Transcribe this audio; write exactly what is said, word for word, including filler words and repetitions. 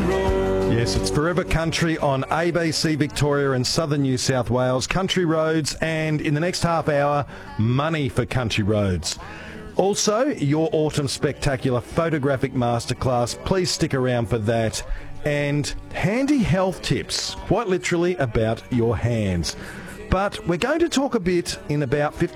road. Yes, it's Forever Country on A B C Victoria and Southern New South Wales. Country roads, and in the next half hour, money for country roads. Also, your Autumn Spectacular photographic masterclass. Please stick around for that. And handy health tips, quite literally about your hands. But we're going to talk a bit in about fifty